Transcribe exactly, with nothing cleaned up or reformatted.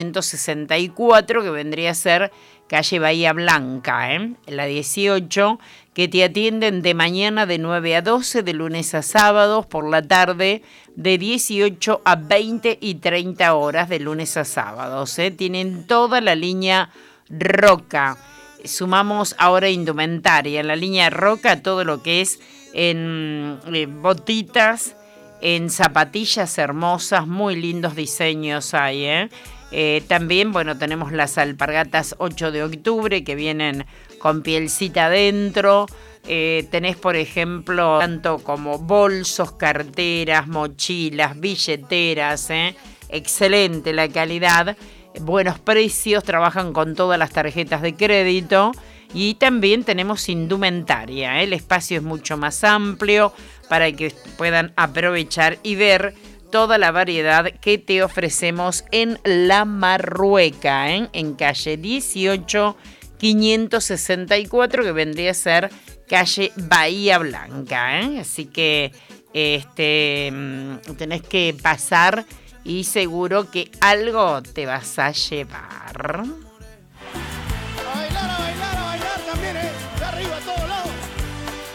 ciento sesenta y cuatro, que vendría a ser calle Bahía Blanca, ¿eh? La dieciocho, que te atienden de mañana de nueve a doce, de lunes a sábados, por la tarde de dieciocho a veinte y treinta horas, de lunes a sábados, ¿eh? Tienen toda la línea Roca. Sumamos ahora indumentaria, en la línea Roca, todo lo que es en eh, botitas, en zapatillas hermosas, muy lindos diseños hay, ¿eh? Eh, también, bueno, tenemos las alpargatas ocho de octubre que vienen con pielcita adentro. Eh, tenés, por ejemplo, tanto como bolsos, carteras, mochilas, billeteras, ¿eh? Excelente la calidad, buenos precios, trabajan con todas las tarjetas de crédito. Y también tenemos indumentaria, ¿eh? El espacio es mucho más amplio para que puedan aprovechar y ver toda la variedad que te ofrecemos en La Marrueca, ¿eh? En calle dieciocho, quinientos sesenta y cuatro, que vendría a ser calle Bahía Blanca, ¿eh? Así que este, tenés que pasar y seguro que algo te vas a llevar. A bailar, a bailar,